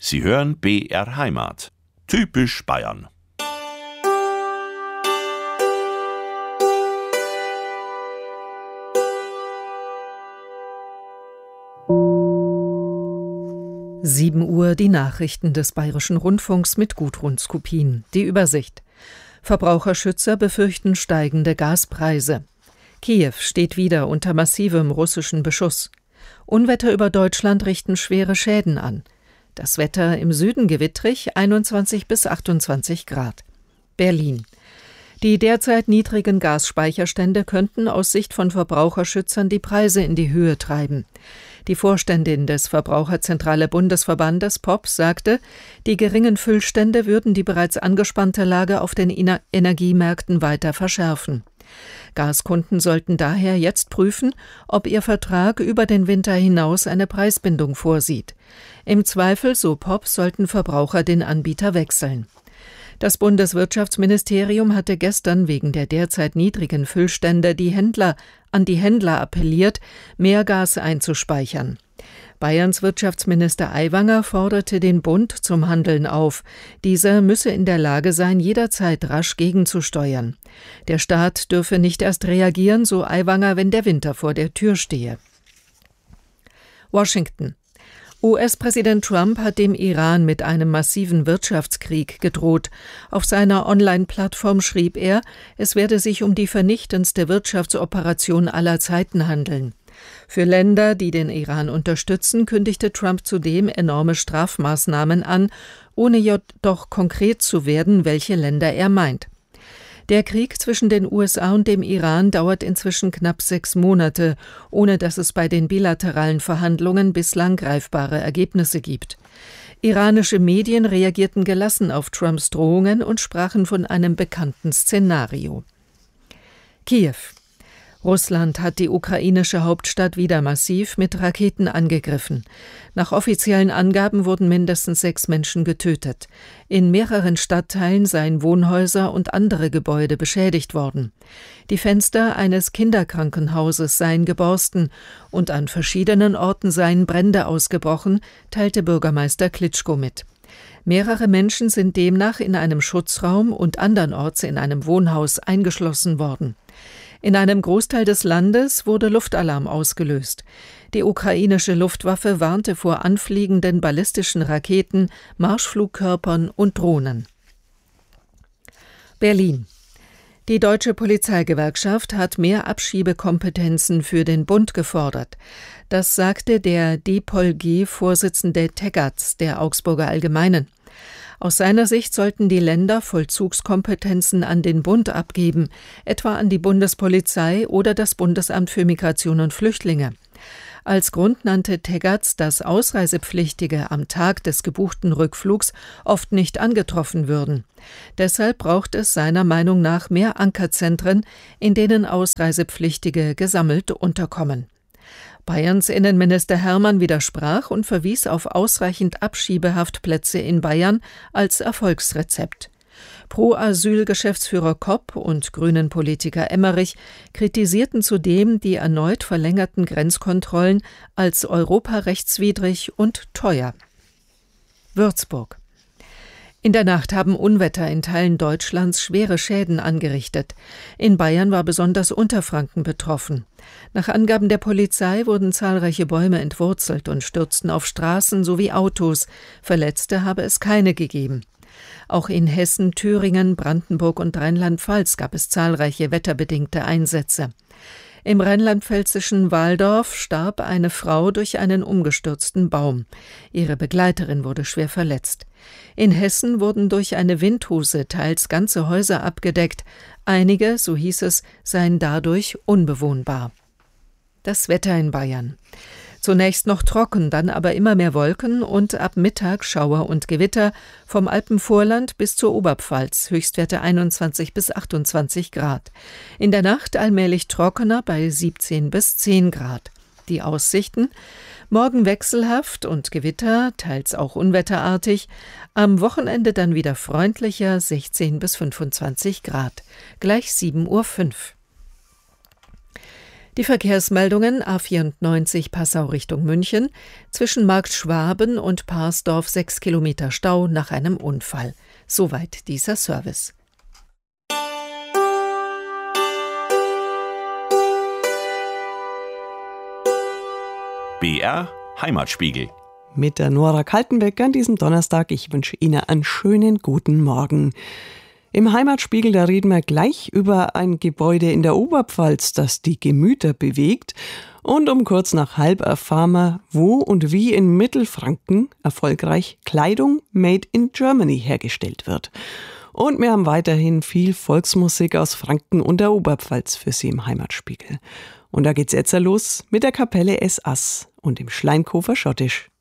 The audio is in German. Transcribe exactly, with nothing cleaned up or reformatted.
Sie hören B R Heimat. Typisch Bayern. sieben Uhr, die Nachrichten des Bayerischen Rundfunks mit Gudrun Skupin. Die Übersicht. Verbraucherschützer befürchten steigende Gaspreise. Kiew steht wieder unter massivem russischen Beschuss. Unwetter über Deutschland richten schwere Schäden an. Das Wetter im Süden gewittrig, einundzwanzig bis achtundzwanzig Grad. Berlin. Die derzeit niedrigen Gasspeicherstände könnten aus Sicht von Verbraucherschützern die Preise in die Höhe treiben. Die Vorständin des Verbraucherzentrale Bundesverbandes P O P sagte, die geringen Füllstände würden die bereits angespannte Lage auf den Energiemärkten weiter verschärfen. Gaskunden sollten daher jetzt prüfen, ob ihr Vertrag über den Winter hinaus eine Preisbindung vorsieht. Im Zweifel, so P O P, sollten Verbraucher den Anbieter wechseln. Das Bundeswirtschaftsministerium hatte gestern wegen der derzeit niedrigen Füllstände die Händler an die Händler appelliert, mehr Gas einzuspeichern. Bayerns Wirtschaftsminister Aiwanger forderte den Bund zum Handeln auf. Dieser müsse in der Lage sein, jederzeit rasch gegenzusteuern. Der Staat dürfe nicht erst reagieren, so Aiwanger, wenn der Winter vor der Tür stehe. Washington. U S-Präsident Trump hat dem Iran mit einem massiven Wirtschaftskrieg gedroht. Auf seiner Online-Plattform schrieb er, es werde sich um die vernichtendste Wirtschaftsoperation aller Zeiten handeln. Für Länder, die den Iran unterstützen, kündigte Trump zudem enorme Strafmaßnahmen an, ohne jedoch konkret zu werden, welche Länder er meint. Der Krieg zwischen den U S A und dem Iran dauert inzwischen knapp sechs Monate, ohne dass es bei den bilateralen Verhandlungen bislang greifbare Ergebnisse gibt. Iranische Medien reagierten gelassen auf Trumps Drohungen und sprachen von einem bekannten Szenario. Kiew. Russland hat die ukrainische Hauptstadt wieder massiv mit Raketen angegriffen. Nach offiziellen Angaben wurden mindestens sechs Menschen getötet. In mehreren Stadtteilen seien Wohnhäuser und andere Gebäude beschädigt worden. Die Fenster eines Kinderkrankenhauses seien geborsten und an verschiedenen Orten seien Brände ausgebrochen, teilte Bürgermeister Klitschko mit. Mehrere Menschen sind demnach in einem Schutzraum und andernorts in einem Wohnhaus eingeschlossen worden. In einem Großteil des Landes wurde Luftalarm ausgelöst. Die ukrainische Luftwaffe warnte vor anfliegenden ballistischen Raketen, Marschflugkörpern und Drohnen. Berlin. Die Deutsche Polizeigewerkschaft hat mehr Abschiebekompetenzen für den Bund gefordert. Das sagte der D P O L G-Vorsitzende Teggerts der Augsburger Allgemeinen. Aus seiner Sicht sollten die Länder Vollzugskompetenzen an den Bund abgeben, etwa an die Bundespolizei oder das Bundesamt für Migration und Flüchtlinge. Als Grund nannte Teggerts, dass Ausreisepflichtige am Tag des gebuchten Rückflugs oft nicht angetroffen würden. Deshalb braucht es seiner Meinung nach mehr Ankerzentren, in denen Ausreisepflichtige gesammelt unterkommen. Bayerns Innenminister Hermann widersprach und verwies auf ausreichend Abschiebehaftplätze in Bayern als Erfolgsrezept. Pro-Asyl-Geschäftsführer Kopp und Grünen-Politiker Emmerich kritisierten zudem die erneut verlängerten Grenzkontrollen als europarechtswidrig und teuer. Würzburg. In der Nacht haben Unwetter in Teilen Deutschlands schwere Schäden angerichtet. In Bayern war besonders Unterfranken betroffen. Nach Angaben der Polizei wurden zahlreiche Bäume entwurzelt und stürzten auf Straßen sowie Autos. Verletzte habe es keine gegeben. Auch in Hessen, Thüringen, Brandenburg und Rheinland-Pfalz gab es zahlreiche wetterbedingte Einsätze. Im rheinland-pfälzischen Walldorf starb eine Frau durch einen umgestürzten Baum. Ihre Begleiterin wurde schwer verletzt. In Hessen wurden durch eine Windhuse teils ganze Häuser abgedeckt. Einige, so hieß es, seien dadurch unbewohnbar. Das Wetter in Bayern. Zunächst noch trocken, dann aber immer mehr Wolken und ab Mittag Schauer und Gewitter vom Alpenvorland bis zur Oberpfalz, Höchstwerte einundzwanzig bis achtundzwanzig Grad. In der Nacht allmählich trockener bei siebzehn bis zehn Grad. Die Aussichten: morgen wechselhaft und Gewitter, teils auch unwetterartig, am Wochenende dann wieder freundlicher, sechzehn bis fünfundzwanzig Grad, gleich sieben Uhr fünf. Die Verkehrsmeldungen: A vierundneunzig Passau Richtung München, zwischen Markt Schwaben und Parsdorf sechs Kilometer Stau nach einem Unfall. Soweit dieser Service. B R Heimatspiegel. Mit der Nora Kaltenbeck an diesem Donnerstag. Ich wünsche Ihnen einen schönen guten Morgen. Im Heimatspiegel, da reden wir gleich über ein Gebäude in der Oberpfalz, das die Gemüter bewegt. Und um kurz nach halb erfahren wir, wo und wie in Mittelfranken erfolgreich Kleidung made in Germany hergestellt wird. Und wir haben weiterhin viel Volksmusik aus Franken und der Oberpfalz für Sie im Heimatspiegel. Und da geht's jetzt los mit der Kapelle Es Ass und dem Schleinkofer Schottisch.